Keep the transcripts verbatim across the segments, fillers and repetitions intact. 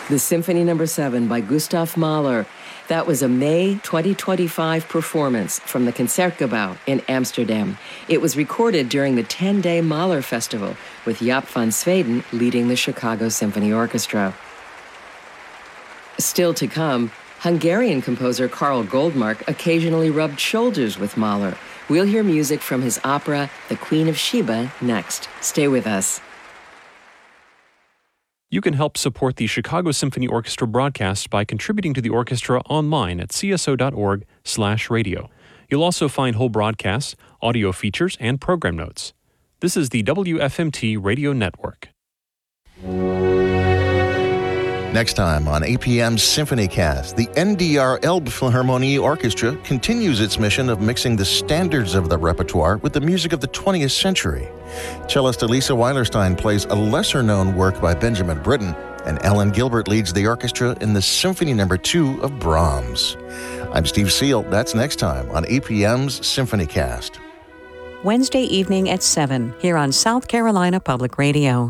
The Symphony Number seven by Gustav Mahler. That was a May twenty twenty-five performance from the Concertgebouw in Amsterdam. It was recorded during the ten-day Mahler Festival, with Jaap van Zweden leading the Chicago Symphony Orchestra. Still to come, Hungarian composer Karl Goldmark occasionally rubbed shoulders with Mahler. We'll hear music from his opera, The Queen of Sheba, next. Stay with us. You can help support the Chicago Symphony Orchestra broadcast by contributing to the orchestra online at c s o dot org slash radio. You'll also find whole broadcasts, audio features, and program notes. This is the W F M T Radio Network. Next time on A P M's SymphonyCast, the N D R Elbphilharmonie Orchestra continues its mission of mixing the standards of the repertoire with the music of the twentieth century. Cellist Elisa Weilerstein plays a lesser-known work by Benjamin Britten, and Ellen Gilbert leads the orchestra in the Symphony Number two of Brahms. I'm Steve Seal. That's next time on A P M's SymphonyCast. Wednesday evening at seven, here on South Carolina Public Radio.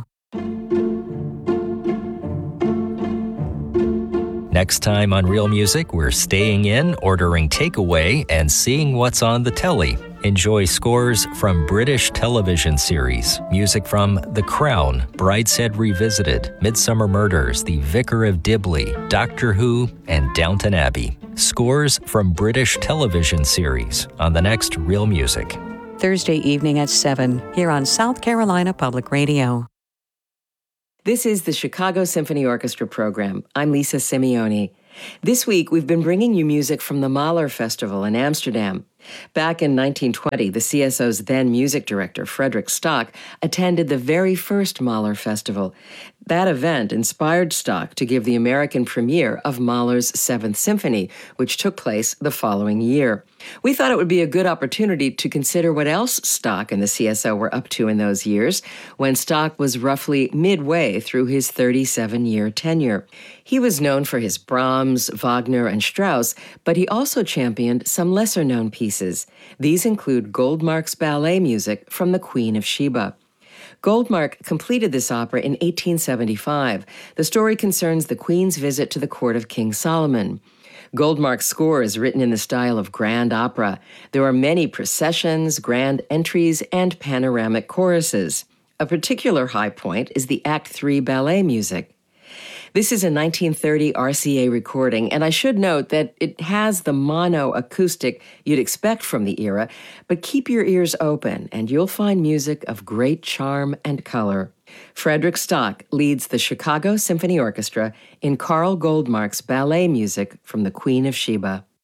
Next time on Real Music, we're staying in, ordering takeaway, and seeing what's on the telly. Enjoy scores from British television series, music from The Crown, Brideshead Revisited, Midsummer Murders, The Vicar of Dibley, Doctor Who, and Downton Abbey. Scores from British television series on the next Real Music. Thursday evening at seven, here on South Carolina Public Radio. This is the Chicago Symphony Orchestra program. I'm Lisa Simeoni. This week, we've been bringing you music from the Mahler Festival in Amsterdam. Back in nineteen twenty, the C S O's then music director, Frederick Stock, attended the very first Mahler Festival. That event inspired Stock to give the American premiere of Mahler's Seventh Symphony, which took place the following year. We thought it would be a good opportunity to consider what else Stock and the C S O were up to in those years, when Stock was roughly midway through his thirty-seven-year tenure. He was known for his Brahms, Wagner, and Strauss, but he also championed some lesser-known pieces. These include Goldmark's ballet music from The Queen of Sheba. Goldmark completed this opera in eighteen seventy-five. The story concerns the Queen's visit to the court of King Solomon. Goldmark's score is written in the style of grand opera. There are many processions, grand entries, and panoramic choruses. A particular high point is the Act Three ballet music. This is a nineteen thirty R C A recording, and I should note that it has the mono acoustic you'd expect from the era, but keep your ears open and you'll find music of great charm and color. Frederick Stock leads the Chicago Symphony Orchestra in Karl Goldmark's ballet music from The Queen of Sheba.